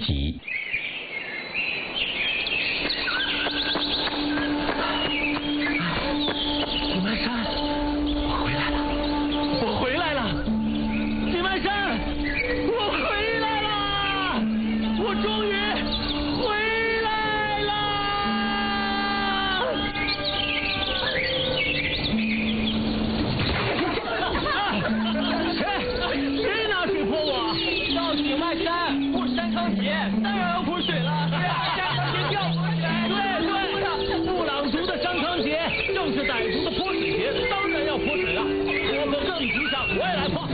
集。 井迈山，我回来了，我回来了！井迈山，我回来了！我终于回来了！谁拿水泼我？叫井迈山泼山康杰，当然要泼水了。别叫我！对，布朗族的山康杰正是傣族的泼水节，当然要泼水了。我可更提倡，我也来泼。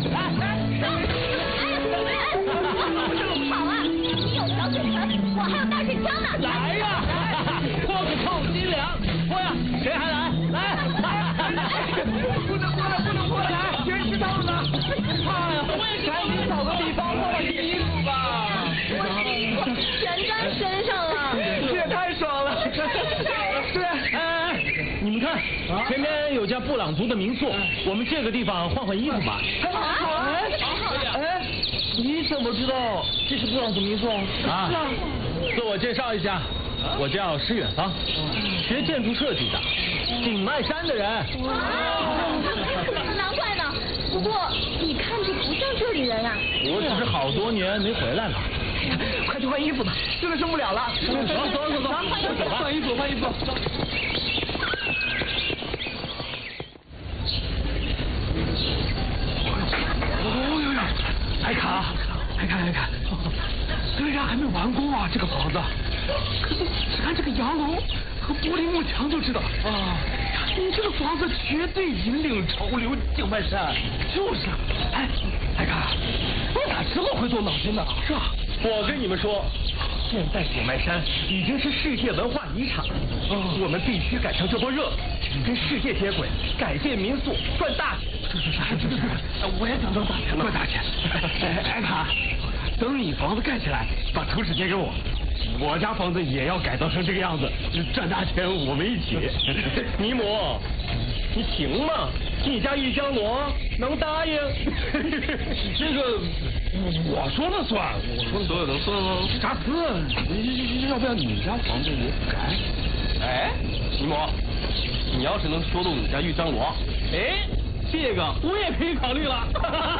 这个好啊！你有小水盆，我还有大水枪呢。 来呀，泼个臭心凉！泼呀，谁还来？来！不能泼了！谁知道呢？怕呀！赶紧找个地方换换衣服吧。 全沾身上了。 这也太爽了！对，哎，你们看，前面有家布朗族的民宿，我们这个地方换换衣服吧。 好啊！ 哎，你怎么知道这是布朗族民宿啊？自我介绍一下，我叫施远方，学建筑设计的，井迈山的人。 难怪呢。不过你看着不像这里人啊。 我只是好多年没回来了。快去换衣服吧，真的受不了了。走，换衣服。哎卡，虽然还没完工啊，这个房子，可是只看这个洋楼和玻璃幕墙就知道啊，你这个房子绝对引领潮流，井迈山。就是，哎卡，你哪知道会动脑筋呢？是啊，我跟你们说，现在井迈山已经是世界文化遗产了，我们必须赶上这波热，跟世界接轨，改建民宿，赚大钱。是，我也想赚大钱了。赚大钱！哎卡，等你房子盖起来，把图纸截给我，我家房子也要改造成这个样子，赚大钱我们一起。尼姆，你行吗？你家玉江罗能答应？这个我说了算，所有的算吗？扎斯，要不要你家房子也改？哎，尼姆，你要是能说动你家玉江罗，哎。这个我也可以考虑了。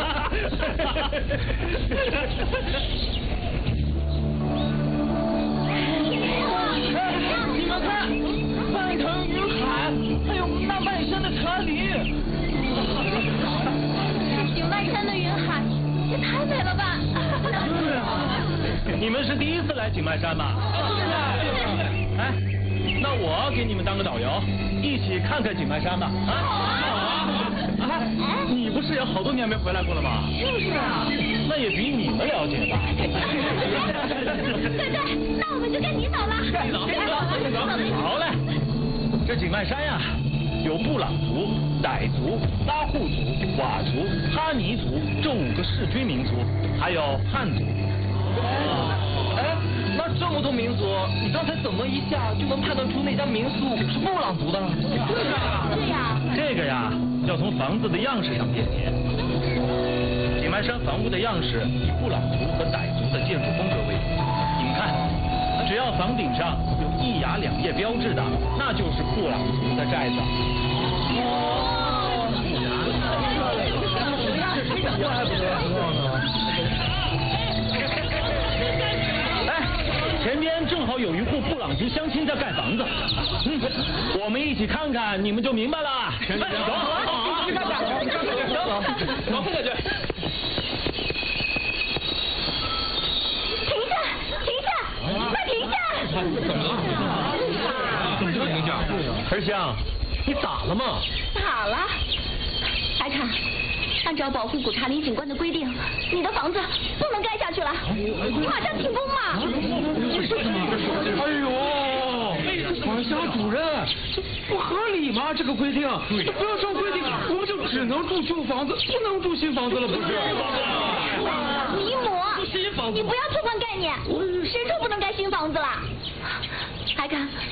你们看，半城云海，还有那半山的茶林。 井迈山的云海也太美了吧！ 对啊，你们是第一次来井迈山吧？对。哎，那我给你们当个导游，一起看看井迈山吧。你不是也好多年没回来过了吗？ 就是啊， 那也比你们了解吧。 对，那我们就跟你走了。 好嘞，这井迈山呀，有布朗族、傣族、拉祜族、佤族、哈尼族这5个世居民族，还有汉族。哎，那这么多民族，你刚才怎么一下就能判断出那家民宿是布朗族的？ 对呀。 这个呀，要从房子的样式上辨别。井迈山房屋的样式以布朗族和傣族的建筑风格为主。你们看，只要房顶上有1崖2叶标志的，那就是布朗族的寨子。前边正好有一户布朗族乡亲在盖房子，我们一起看看，你们就明白了。走，一起看看，走，快点去。 停下，快停下！ 怎么了？停下？ 儿香，你打了吗？ 打了。来看，按照保护古茶林景观的规定，你的房子不能盖下去了，马上停工嘛！ 哎呦，管辖主任，这不合理吗？这个规定，不要照规定，我们就只能住旧房子，不能住新房子了，不是？ 尼姆，你不要错换概念，谁说不能盖新房子了？还看